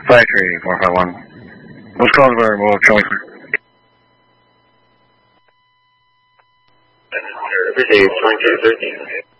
Factory 451. What's called variable, Charlie? Every day, 2213.